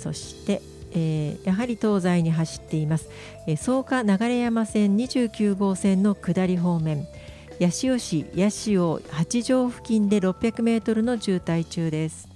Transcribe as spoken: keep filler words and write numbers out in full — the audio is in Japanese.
そして、えー、やはり東西に走っています、えー、草加流山線にじゅうきゅうごうせんの下り方面、八潮市八潮八条付近でろっぴゃくメートルの渋滞中です。